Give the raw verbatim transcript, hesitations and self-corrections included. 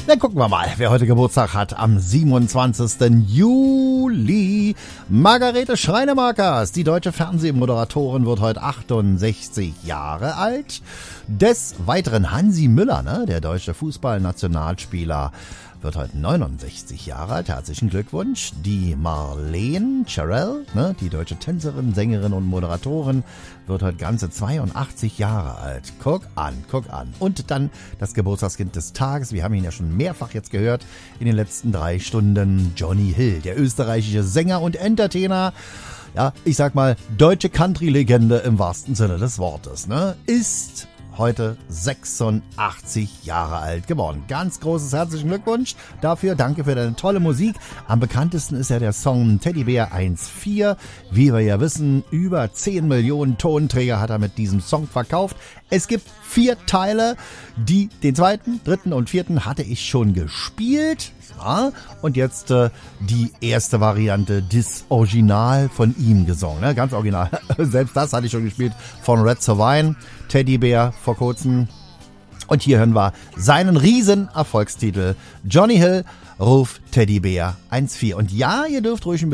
Dann gucken wir mal, wer heute Geburtstag hat. Am siebenundzwanzigsten Juli. Margarete Schreinemakers, die deutsche Fernsehmoderatorin, wird heute achtundsechzig Jahre alt. Des Weiteren Hansi Müller, ne, der deutsche Fußballnationalspieler, wird heute neunundsechzig Jahre alt. Herzlichen Glückwunsch. Die Marlene Cherell, ne, die deutsche Tänzerin, Sängerin und Moderatorin, wird heute ganze zweiundachtzig Jahre alt. Guck an, guck an. Und dann das Geburtstagskind des Tages. Wir haben ihn ja schon mehrfach jetzt gehört in den letzten drei Stunden. Johnny Hill, der österreichische Sänger und Entertainer. Ja, ich sag mal, deutsche Country-Legende im wahrsten Sinne des Wortes, ne, ist heute sechsundachtzig Jahre alt geworden. Ganz großes herzlichen Glückwunsch dafür. Danke für deine tolle Musik. Am bekanntesten ist ja der Song Teddybär eins vier. Wie wir ja wissen, über zehn Millionen Tonträger hat er mit diesem Song verkauft. Es gibt vier Teile. Die, den zweiten, dritten und vierten hatte ich schon gespielt. Ja, und jetzt äh, die erste Variante, das Original von ihm gesungen. Ne? Ganz original. Selbst das hatte ich schon gespielt von Red Sovine, Teddybär vor kurzem. Und hier hören wir seinen riesen Erfolgstitel. Johnny Hill, Ruf Teddybär eins vier. Und ja, ihr dürft ruhig ein